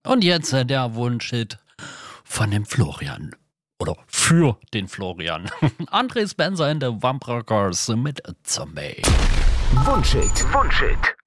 Und jetzt der Wunschhit von dem Florian. Oder für den Florian. André Spencer in der Vampire Girls mit Zombie. Wunschhit.